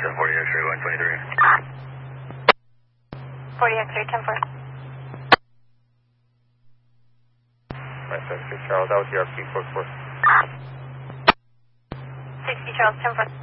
40 X-ray 123. 40 X-ray 10-4. My 76 Charles, LTRP 44. 60 Charles 10-4.